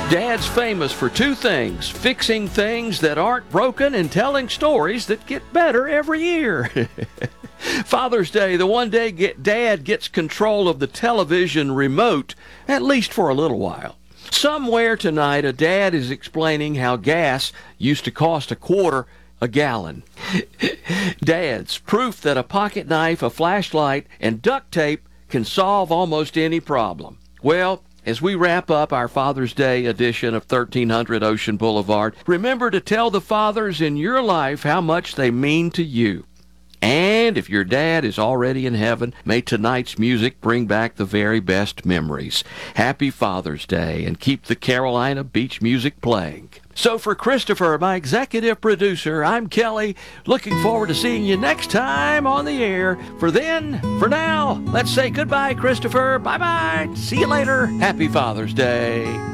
Dad's famous for two things: fixing things that aren't broken and telling stories that get better every year. Father's Day, the one day Dad gets control of the television remote, at least for a little while. Somewhere tonight, a dad is explaining how gas used to cost $0.25 a gallon. Dads, proof that a pocket knife, a flashlight, and duct tape can solve almost any problem. Well, as we wrap up our Father's Day edition of 1300 Ocean Boulevard, remember to tell the fathers in your life how much they mean to you. And if your dad is already in heaven, may tonight's music bring back the very best memories. Happy Father's Day, and keep the Carolina Beach music playing. So for Christopher, my executive producer, I'm Kelly. Looking forward to seeing you next time on the air. For now, let's say goodbye, Christopher. Bye-bye. See you later. Happy Father's Day.